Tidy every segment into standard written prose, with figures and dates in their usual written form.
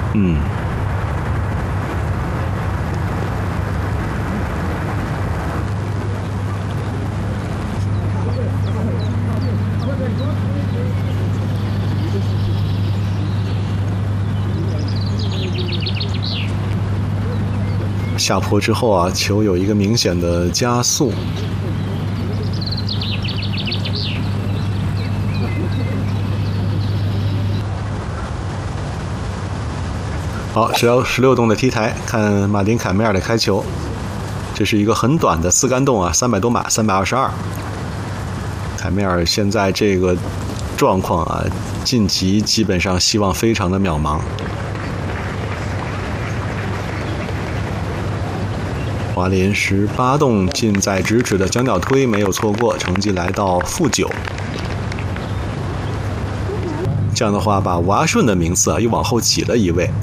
嗯。下坡之后啊，球有一个明显的加速。好，16洞的 T 台，看马丁·凯梅尔的开球。这是一个很短的4杆洞啊，300多码，322。凯梅尔现在这个状况啊，晋级基本上希望非常的渺茫。华林18洞近在咫尺的将鸟推没有错过，成绩来到-9。这样的话，把吴阿顺的名次啊又往后挤了1位。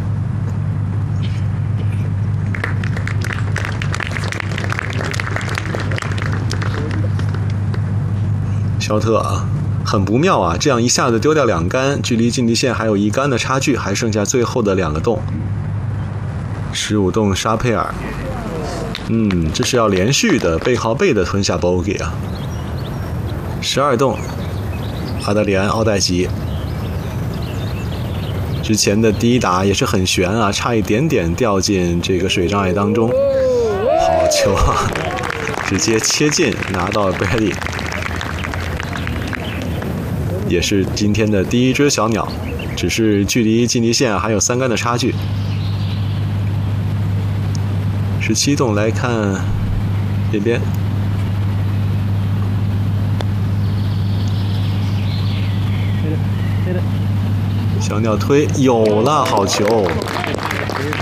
肖特啊，很不妙啊！这样一下子丢掉2杆，距离近地线还有1杆的差距，还剩下最后的2个洞。15洞沙佩尔，这是要连续的背靠背的吞下 bogey 啊。12洞阿德里安·奥黛吉，之前的第一打也是很悬啊，差一点点掉进这个水障碍当中。好球啊，直接切进拿到 birdie。也是今天的第1只小鸟，只是距离近地线还有3杆的差距。17洞来看这边，小鸟推有了，好球！